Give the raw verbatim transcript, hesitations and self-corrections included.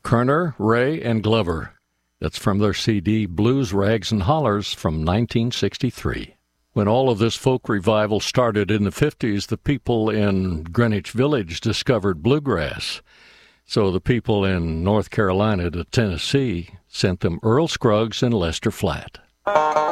Kerner, Ray, and Glover. That's from their C D Blues, Rags, and Hollers from nineteen sixty-three. When all of this folk revival started in the fifties, the people in Greenwich Village discovered bluegrass. So the people in North Carolina to Tennessee sent them Earl Scruggs and Lester Flatt.